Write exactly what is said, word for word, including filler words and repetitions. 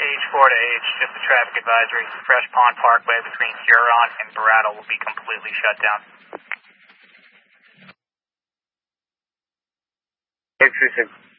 H four to H, just a traffic advisory. Fresh Pond Parkway between Huron and Brattle will be completely shut down. six three six.